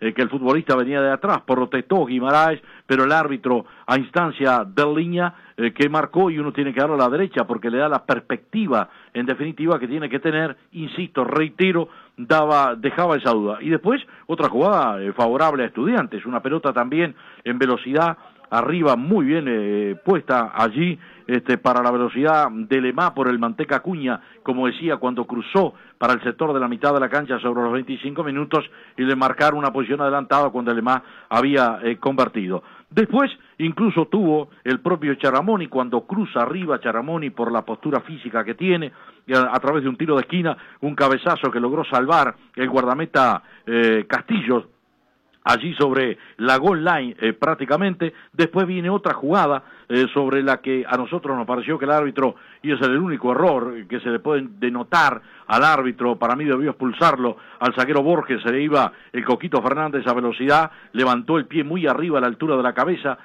que el futbolista venía de atrás, protestó Guimaraes, pero el árbitro a instancia de línea que marcó, y uno tiene que darle a la derecha porque le da la perspectiva en definitiva que tiene que tener, insisto, reitero, dejaba esa duda. Y después otra jugada favorable a Estudiantes, una pelota también en velocidad arriba, muy bien puesta allí para la velocidad de Lemá por el Manteca Acuña, como decía, cuando cruzó para el sector de la mitad de la cancha sobre los 25 minutos y le marcaron una posición adelantada cuando Lemá había convertido. Después incluso tuvo el propio Charamoni cuando cruza arriba Charamoni por la postura física que tiene, a través de un tiro de esquina, un cabezazo que logró salvar el guardameta Castillo, allí sobre la goal line prácticamente. Después viene otra jugada sobre la que a nosotros nos pareció que el árbitro, y ese es el único error que se le puede denotar al árbitro, para mí debió expulsarlo al zaguero Borges, se le iba el Coquito Fernández a velocidad, levantó el pie muy arriba a la altura de la cabeza,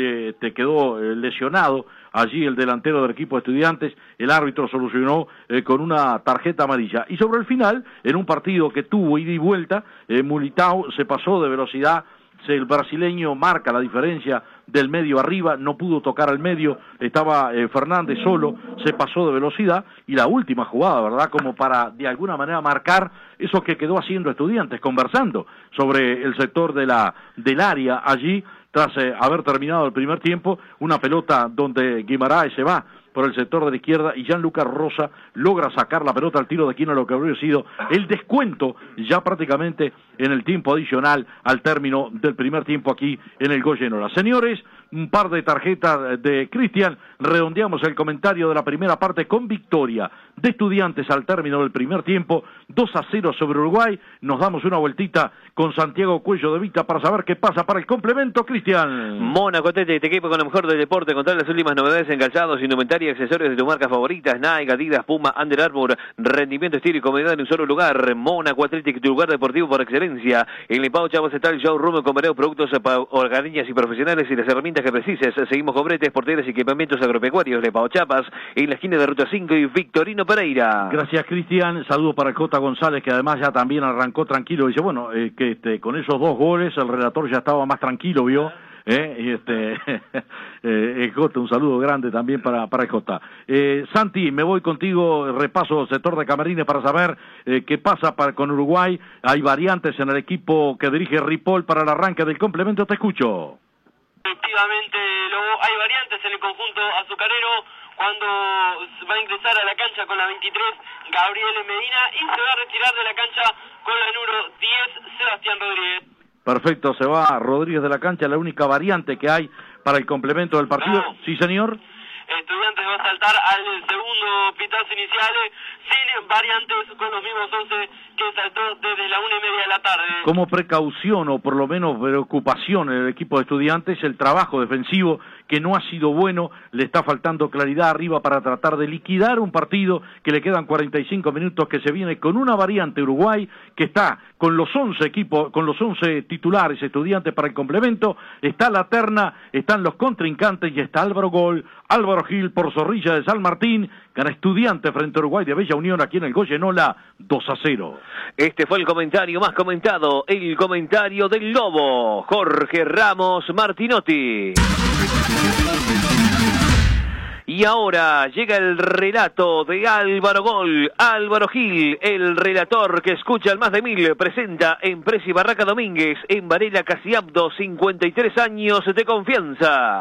quedó lesionado allí el delantero del equipo de Estudiantes. El árbitro solucionó con una tarjeta amarilla. Y sobre el final, en un partido que tuvo ida y vuelta, Militao se pasó de velocidad. El brasileño marca la diferencia del medio arriba, no pudo tocar al medio, estaba Fernández solo, se pasó de velocidad, y la última jugada, ¿verdad?, como para de alguna manera marcar eso que quedó haciendo Estudiantes, conversando sobre el sector del área allí, tras haber terminado el primer tiempo, una pelota donde Guimaraes se va por el sector de la izquierda y Gianluca Rosa logra sacar la pelota al tiro de esquina, lo que habría sido el descuento ya prácticamente en el tiempo adicional al término del primer tiempo aquí en el Goyenora. Señores, un par de tarjetas de Cristian, redondeamos el comentario de la primera parte con victoria de Estudiantes al término del primer tiempo, 2-0 sobre Uruguay. Nos damos una vueltita con Santiago Cuello de Vita para saber qué pasa para el complemento, Cristian. Mónaco te equipo con lo mejor del deporte, con todas las últimas novedades en calzados, indumentaria y accesorios de tu marca favorita, Nike, Adidas, Puma, Under Armour, rendimiento, estilo y comodidad en un solo lugar. Mónaco Athletic, tu lugar deportivo por excelencia. En Lipao Chavos está el showroom con varios productos para hogareñas y profesionales y las herramientas que precises. Seguimos con bretes, porteras y equipamientos agropecuarios. Lipao Chapas, en la esquina de Ruta 5 y Victorino Pereira. Gracias, Cristian. Saludo para el Cota González, que además ya también arrancó tranquilo. Dice, bueno, que con esos 2 goles el relator ya estaba más tranquilo, ¿vio? Jota, un saludo grande también para el Jota. Santi, me voy contigo, repaso sector de camarines para saber qué pasa con Uruguay. Hay variantes en el equipo que dirige Ripoll para el arranque del complemento, te escucho. Efectivamente, hay variantes en el conjunto azucarero cuando va a ingresar a la cancha con la 23 Gabriel Medina y se va a retirar de la cancha con la número 10 Sebastián Rodríguez. Perfecto, se va Rodríguez de la cancha, la única variante que hay para el complemento del partido. No. Sí, señor. Estudiantes va a saltar al segundo pitazo inicial sin variantes, con los mismos 11 que saltó desde la 1:30 de la tarde. Como precaución o por lo menos preocupación en el equipo de Estudiantes, el trabajo defensivo que no ha sido bueno, le está faltando claridad arriba para tratar de liquidar un partido que le quedan 45 minutos, que se viene con una variante Uruguay que está con los 11 titulares Estudiantes para el complemento, está la terna, están los contrincantes y está Álvaro Gil por Zorrilla de San Martín, gana Estudiantes frente a Uruguay de Bella Unión aquí en el Goyenola 2-0. Este fue el comentario más comentado, el comentario del Lobo, Jorge Ramos Martinotti. Y ahora llega el relato de Álvaro Gol, Álvaro Gil, el relator que escucha al más de 1000, presenta en Presi Barraca Domínguez, en Varela Casiabdo, 53 años de confianza.